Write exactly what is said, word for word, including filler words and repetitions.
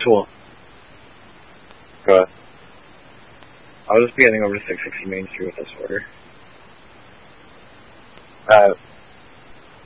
Tool. Go ahead. I'll just be heading over to six sixty Main Street with this order. Uh,